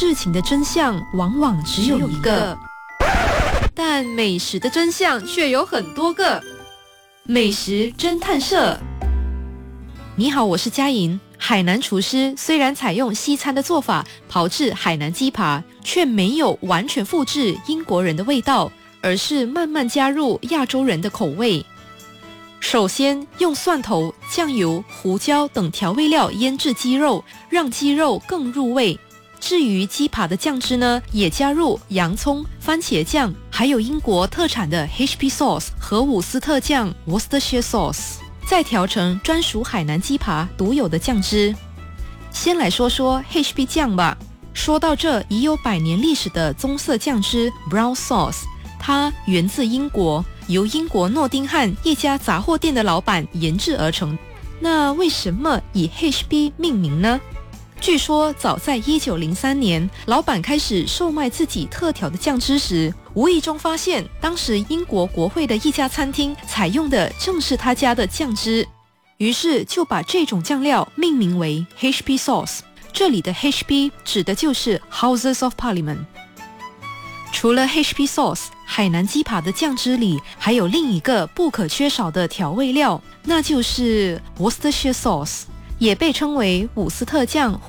事情的真相往往只有一个，但美食的真相却有很多个。美食侦探社，你好，我是嘉莹。海南厨师虽然采用西餐的做法炮制海南鸡扒，却没有完全复制英国人的味道，而是慢慢加入亚洲人的口味。首先用蒜头、酱油、胡椒等调味料腌制鸡肉，让鸡肉更入味。至于鸡扒的酱汁呢，也加入洋葱、番茄酱，还有英国特产的 HP sauce 和伍斯特酱 Worcestershire sauce， 再调成专属海南鸡扒独有的酱汁。先来说说 HP 酱吧。说到这已有100年历史的棕色酱汁 Brown sauce， 它源自英国，由英国诺丁汉一家杂货店的老板研制而成。那为什么以 HP 命名呢？据说早在1903年，老板开始售卖自己特调的酱汁时，无意中发现当时英国国会的一家餐厅采用的正是他家的酱汁，于是就把这种酱料命名为 HP sauce。 这里的 HP 指的就是 Houses of Parliament。 除了 HP sauce， 海南鸡扒的酱汁里还有另一个不可缺少的调味料，那就是 Worcestershire sauce， 也被称为伍斯特酱